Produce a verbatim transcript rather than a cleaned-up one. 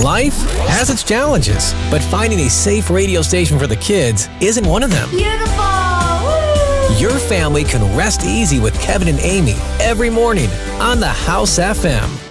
Life has its challenges, but finding a safe radio station for the kids isn't one of them. Beautiful! Woo! Your family can rest easy with Kevin and Amy every morning on the House F M.